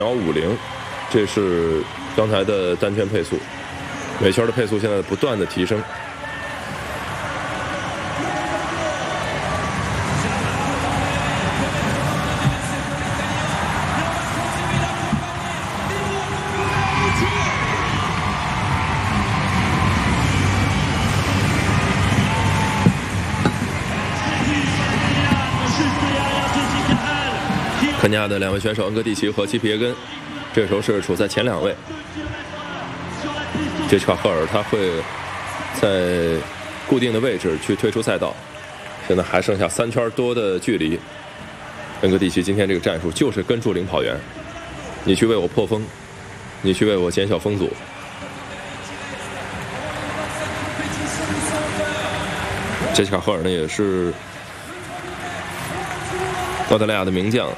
50，这是刚才的单圈配速，每圈的配速现在不断的提升。肯尼亚的2位选手恩格蒂奇和基皮耶根，这时候是处在前2位。杰西卡·赫尔他会在固定的位置去退出赛道，现在还剩下3圈多的距离。恩格蒂奇今天这个战术就是跟住领跑员，你去为我破风，你去为我减小风阻。杰西卡·赫尔呢也是澳大利亚的名将。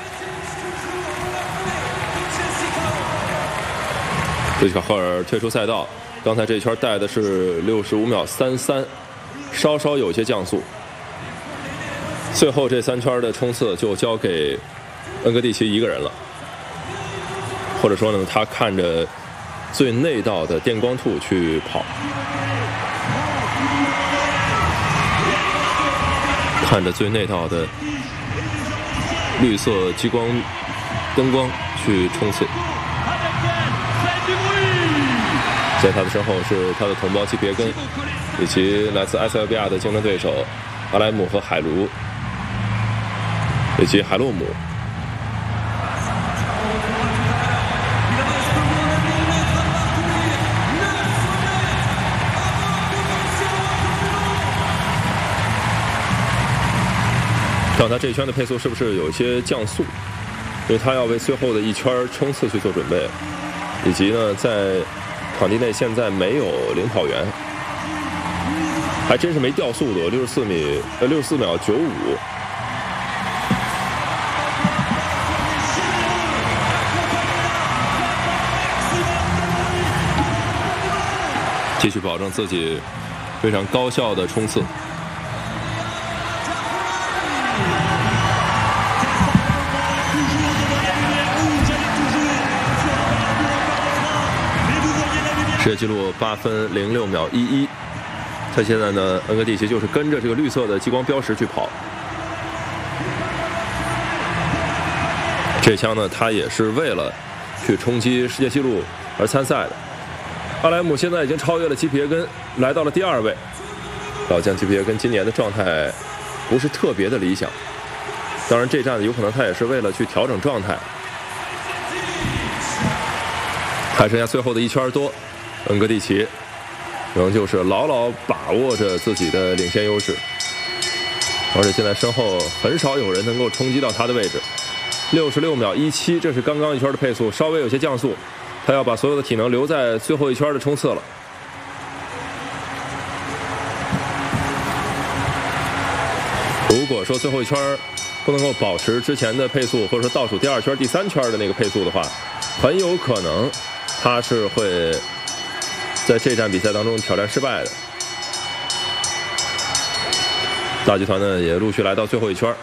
杰西卡·赫尔退出赛道，刚才这一圈带的是65秒33，稍稍有些降速。最后这3圈的冲刺就交给恩格蒂奇一个人了，或者说呢，他看着最内道的电光兔去跑，看着最内道的绿色激光灯光去冲刺。在他的身后是他的同胞基皮耶根，以及来自埃塞俄比亚的竞争对手阿莱姆和海卢，以及海洛姆。看他这一圈的配速是不是有一些降速，因为他要为最后的一圈冲刺去做准备，以及呢在场地内现在没有领跑员，还真是没掉速度，64秒95。继续保证自己非常高效的冲刺。世界纪录8分06秒11，他现在呢，恩格蒂奇就是跟着这个绿色的激光标识去跑。这枪呢，他也是为了去冲击世界纪录而参赛的。阿莱姆现在已经超越了基皮耶根，来到了第2位。老将基皮耶根今年的状态不是特别的理想，当然这站有可能他也是为了去调整状态。还剩下最后的1圈多。恩格蒂奇仍旧是牢牢把握着自己的领先优势，而且现在身后很少有人能够冲击到他的位置。66秒17，这是刚刚1圈的配速，稍微有些降速，他要把所有的体能留在最后1圈的冲刺了。如果说最后1圈不能够保持之前的配速，或者说倒数第2圈、第3圈的那个配速的话，很有可能他是会在这站比赛当中挑战失败的。大集团呢也陆续来到最后1圈。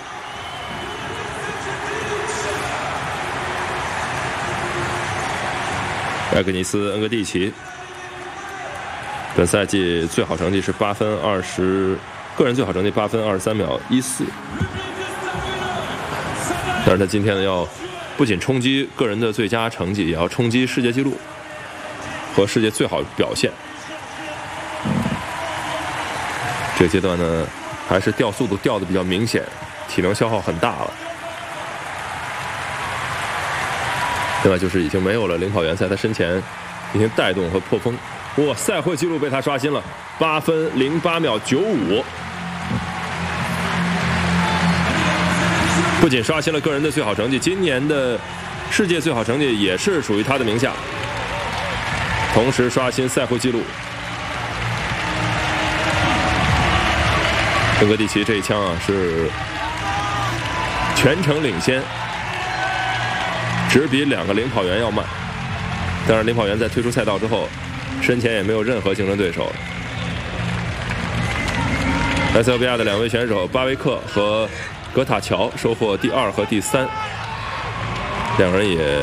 埃格尼斯·恩格蒂奇本赛季最好成绩是8分20，个人最好成绩8分23秒14。但是他今天呢要不仅冲击个人的最佳成绩，也要冲击世界纪录和世界最好表现。这个阶段呢，还是掉速度掉的比较明显，体能消耗很大了。另外就是已经没有了领跑员在他身前进行带动和破风。哇，赛会纪录被他刷新了，8分08秒95，不仅刷新了个人的最好成绩，今年的世界最好成绩也是属于他的名下。同时刷新赛会纪录。恩格蒂奇这一枪啊是全程领先，只比2个领跑员要慢。当然，领跑员在退出赛道之后，身前也没有任何竞争对手。埃塞俄比亚的2位选手巴维克和格塔乔收获第2和第3，2个人也